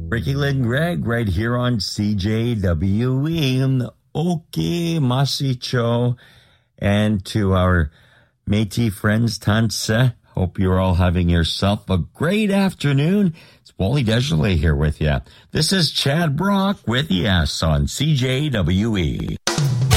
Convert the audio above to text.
Ricky Lynn Gregg right here on CJWE. Okay, Masicho. And to our Métis friends, Tansa. Hope you're all having yourself a great afternoon. It's Wally Desjardins here with you. This is Chad Brock with you on CJWE.